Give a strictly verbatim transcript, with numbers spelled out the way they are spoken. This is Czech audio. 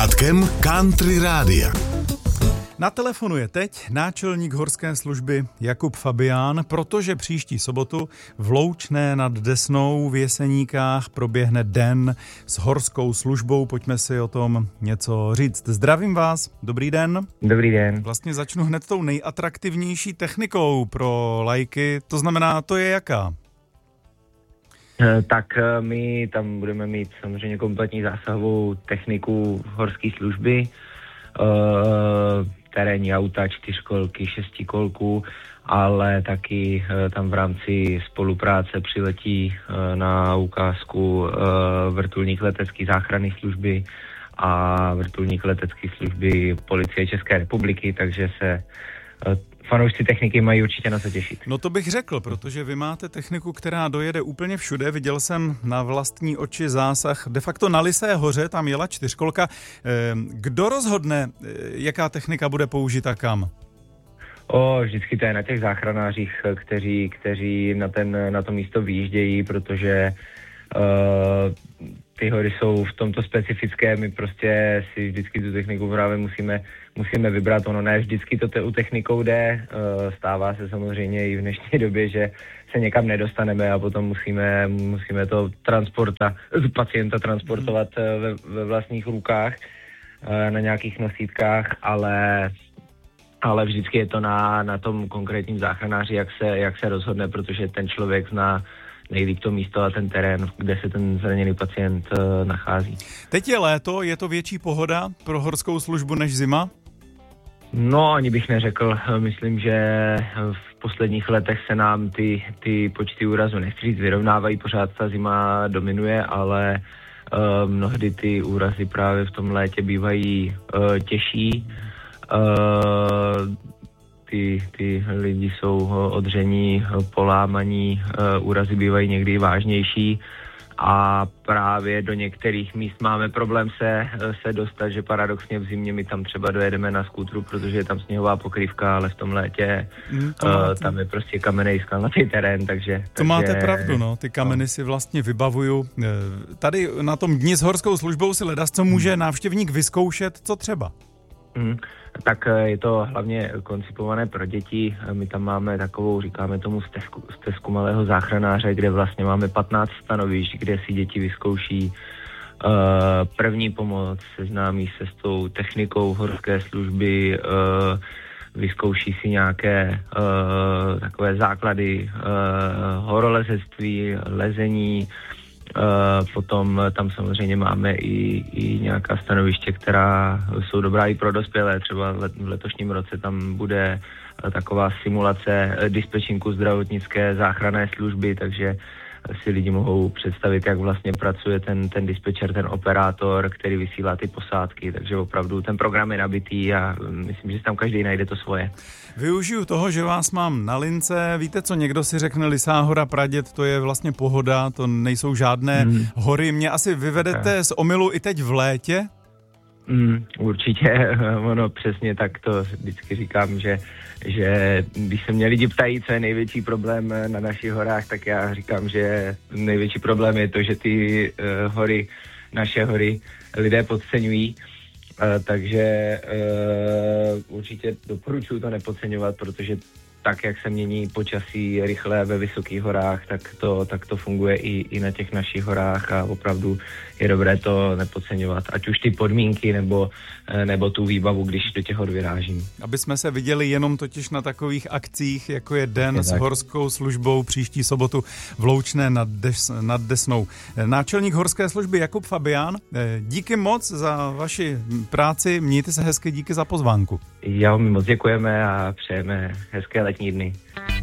sluchátkem Country Rádia. Na telefonu je teď náčelník horské služby Jakub Fabián, protože příští sobotu v Loučné nad Desnou v Jeseníkách proběhne den s horskou službou. Pojďme si o tom něco říct. Zdravím vás, dobrý den. Dobrý den. Vlastně začnu hned tou nejatraktivnější technikou pro laiky, to znamená, to je jaká? Tak my tam budeme mít samozřejmě kompletní zásahovou techniku horské služby, terénní auta, čtyřkolky, šestikolku, ale taky tam v rámci spolupráce přiletí na ukázku vrtulník letecké záchranné služby a vrtulník letecké služby Policie České republiky, takže se fanoušci techniky mají určitě na co těšit. No to bych řekl, protože vy máte techniku, která dojede úplně všude. Viděl jsem na vlastní oči zásah de facto na Lysé hoře, tam jela čtyřkolka. Kdo rozhodne, jaká technika bude použita kam? O, vždycky to je na těch záchranářích, kteří, kteří na, ten, na to místo vyjíždějí, protože uh, ty hory jsou v tomto specifické, my prostě si vždycky tu techniku právě musíme, musíme vybrat, ono ne vždycky to te, u technikou jde, stává se samozřejmě i v dnešní době, že se někam nedostaneme a potom musíme, musíme to transporta, pacienta transportovat ve, ve vlastních rukách na nějakých nosítkách, ale, ale vždycky je to na, na tom konkrétním záchranáři, jak se, jak se rozhodne, protože ten člověk zná nejlíp to místo a ten terén, kde se ten zraněný pacient uh, nachází. Teď je léto, je to větší pohoda pro horskou službu než zima? No, ani bych neřekl. Myslím, že v posledních letech se nám ty, ty počty úrazů nechci říct vyrovnávají, pořád ta zima dominuje, ale uh, mnohdy ty úrazy právě v tom létě bývají uh, těžší. Uh, Ty, ty lidi jsou odření, polámaní, úrazy bývají někdy vážnější a právě do některých míst máme problém se, se dostat, že paradoxně v zimě my tam třeba dojedeme na skútru, protože je tam sněhová pokrývka, ale v tom létě mm, to uh, tam je prostě kamenej skalnatý terén, takže... To takže, máte pravdu, no, ty kameny no. si vlastně vybavuju. Tady na tom dni s horskou službou si ledas, co může návštěvník vyzkoušet, co třeba? Mm, tak je to hlavně koncipované pro děti. My tam máme takovou, říkáme tomu stezku, stezku malého záchranáře, kde vlastně máme patnáct stanovišť, kde si děti vyzkouší uh, první pomoc, seznámí se s tou technikou horské služby, uh, vyzkouší si nějaké uh, takové základy uh, horolezectví, lezení. Uh, potom tam samozřejmě máme i, i nějaká stanoviště, která jsou dobrá i pro dospělé. Třeba v letošním roce tam bude taková simulace dispečinku zdravotnické záchranné služby, takže si lidi mohou představit, jak vlastně pracuje ten, ten dispečer, ten operátor, který vysílá ty posádky, takže opravdu ten program je nabitý a myslím, že tam každý najde to svoje. Využiju toho, že vás mám na lince. Víte co, někdo si řekne Lysá hora, Praděd, to je vlastně pohoda, to nejsou žádné hmm. hory. Mě asi vyvedete okay. z omylu i teď v létě? Mm, určitě, ono přesně tak to vždycky říkám, že, že když se mě lidi ptají, co je největší problém na našich horách, tak já říkám, že největší problém je to, že ty uh, hory, naše hory lidé podceňují, uh, takže uh, určitě doporučuji to nepodceňovat, protože tak, jak se mění počasí rychle ve vysokých horách, tak to, tak to funguje i, i na těch našich horách a opravdu je dobré to nepodceňovat. Ať už ty podmínky nebo, nebo tu výbavu, když do těch hor vyrážím. Aby jsme se viděli jenom totiž na takových akcích, jako je Den je s tak. horskou službou příští sobotu v Loučné nad, Des, nad Desnou. Náčelník horské služby Jakub Fabián, díky moc za vaši práci, mějte se hezky, díky za pozvánku. Já mi moc děkujeme a přejeme hezké letní dny.